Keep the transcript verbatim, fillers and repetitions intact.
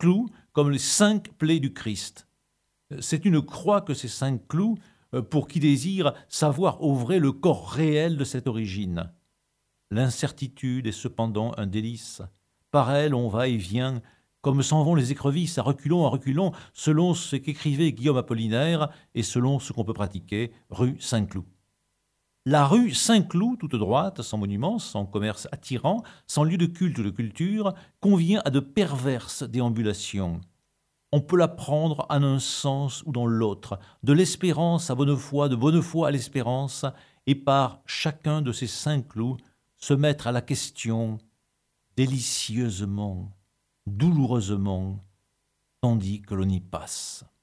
clous comme les cinq plaies du Christ. C'est une croix que ces cinq clous, pour qui désire savoir au vrai le corps réel de cette origine. L'incertitude est cependant un délice. Par elle, on va et vient, comme s'en vont les écrevisses, à reculons, à reculons, selon ce qu'écrivait Guillaume Apollinaire et selon ce qu'on peut pratiquer, rue Saint-Cloud. La rue Saint-Cloud, toute droite, sans monument, sans commerce attirant, sans lieu de culte ou de culture, convient à de perverses déambulations. On peut la prendre en un sens ou dans l'autre, de l'espérance à bonne foi, de bonne foi à l'espérance, et par chacun de ces cinq clous se mettre à la question délicieusement, douloureusement, tandis que l'on y passe.